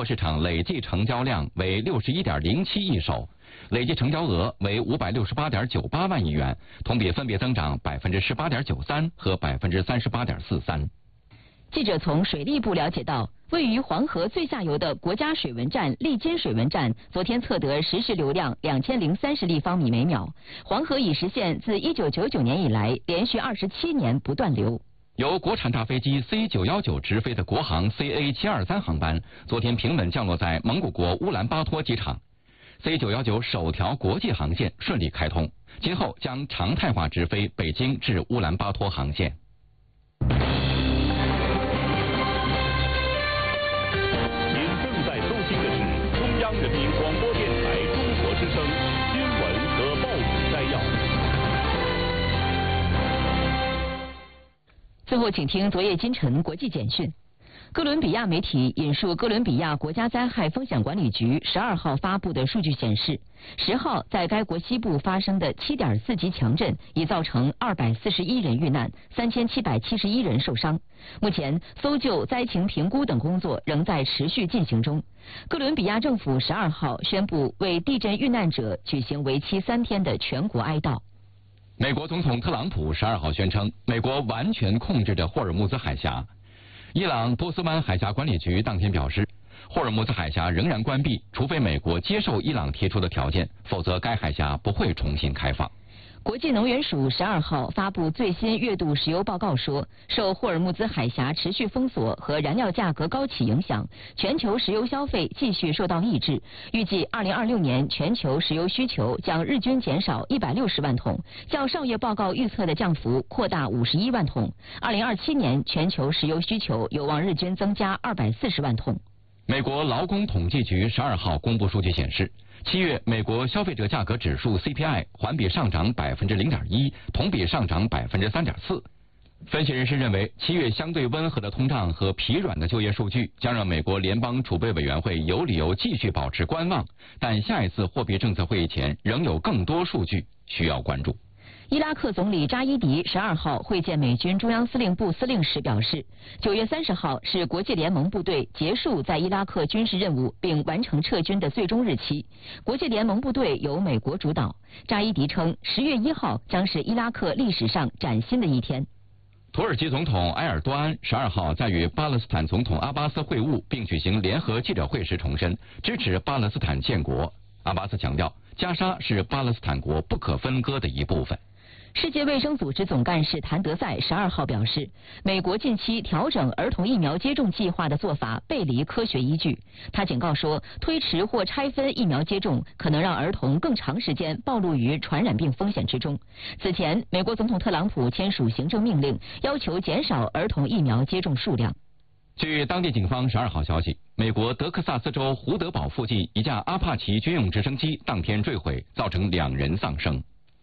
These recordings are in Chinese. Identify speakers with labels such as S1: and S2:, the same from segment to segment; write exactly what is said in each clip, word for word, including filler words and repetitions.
S1: 国市场累计成交量为六十一点零七亿手，累计成交额为五百六十八点九八万亿元，同比分别增长百分之十八点九三和百分之三十八点四三。
S2: 记者从水利部了解到，位于黄河最下游的国家水文站利津水文站昨天测得实时流量两千零三十立方米每秒，黄河已实现自一九九九年以来连续二十七年不断流。
S1: 由国产大飞机 C 九一九直飞的国航 C A 七二三航班，昨天平稳降落在蒙古国乌兰巴托机场。C 九一九首条国际航线顺利开通，今后将常态化直飞北京至乌兰巴托航线。
S3: 人民广播电台中国之声新闻和报纸摘要。
S2: 最后，请听昨夜今晨国际简讯。哥伦比亚媒体引述哥伦比亚国家灾害风险管理局十二号发布的数据显示，十号在该国西部发生的七点四级强震已造成二百四十一人遇难，三千七百七十一人受伤。目前，搜救、灾情评估等工作仍在持续进行中。哥伦比亚政府十二号宣布为地震遇难者举行为期三天的全国哀悼。
S1: 美国总统特朗普十二号宣称，美国完全控制着霍尔木兹海峡。伊朗波斯湾海峡管理局当天表示，霍尔木兹海峡仍然关闭，除非美国接受伊朗提出的条件，否则该海峡不会重新开放。
S2: 国际能源署十二号发布最新月度石油报告说，受霍尔木兹海峡持续封锁和燃料价格高企影响，全球石油消费继续受到抑制。预计二零二六年全球石油需求将日均减少一百六十万桶，较上月报告预测的降幅扩大五十一万桶。二零二七年全球石油需求有望日均增加二百四十万桶。
S1: 美国劳工统计局十二号公布数据显示，七月美国消费者价格指数 C P I 环比上涨百分之零点一，同比上涨百分之三点四。分析人士认为，七月相对温和的通胀和疲软的就业数据将让美国联邦储备委员会有理由继续保持观望，但下一次货币政策会议前仍有更多数据需要关注。
S2: 伊拉克总理扎伊迪十二号会见美军中央司令部司令时表示，九月三十号是国际联盟部队结束在伊拉克军事任务并完成撤军的最终日期。国际联盟部队由美国主导。扎伊迪称，十月一号将是伊拉克历史上崭新的一天。
S1: 土耳其总统埃尔多安十二号在与巴勒斯坦总统阿巴斯会晤并举行联合记者会时重申支持巴勒斯坦建国。阿巴斯强调，加沙是巴勒斯坦国不可分割的一部分。
S2: 世界卫生组织总干事谭德赛十二号表示，美国近期调整儿童疫苗接种计划的做法背离科学依据。他警告说，推迟或拆分疫苗接种可能让儿童更长时间暴露于传染病风险之中。此前，美国总统特朗普签署行政命令，要求减少儿童疫苗接种数量。
S1: 据当地警方十二号消息，美国德克萨斯州胡德堡附近一架阿帕奇军用直升机当天坠毁，造成两人丧生。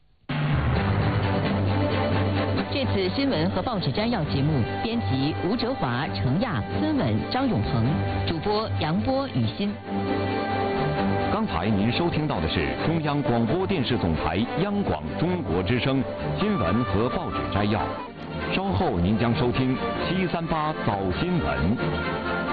S2: 这次新闻和报纸摘要节目编辑吴哲华、程亚、孙稳、张永恒，主播杨波、雨欣。
S3: 刚才您收听到的是中央广播电视总台央广中国之声新闻和报纸摘要，稍后您将收听七三八早新闻。